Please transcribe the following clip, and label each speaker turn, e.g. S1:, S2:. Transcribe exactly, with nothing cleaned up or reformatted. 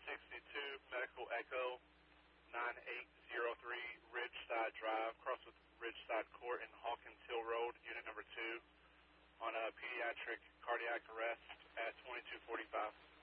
S1: sixty-two Medical Echo nine eight zero three Ridgeside Drive, cross with Ridgeside Court in Hawkins Hill Road, unit number two, on a pediatric cardiac arrest at twenty-two forty-five.